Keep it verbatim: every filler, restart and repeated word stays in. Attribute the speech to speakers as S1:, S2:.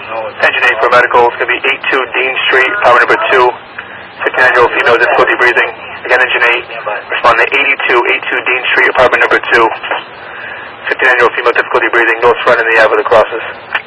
S1: Engine eight for medical. It's going to be eight two Dean Street, apartment number two. fifty-nine-year-old female, difficulty breathing. Again, engine eight. Respond to eighty-two, eighty-two Dean Street, apartment number two. fifty-nine-year-old female, difficulty breathing, north front in the Ave of the Crosses.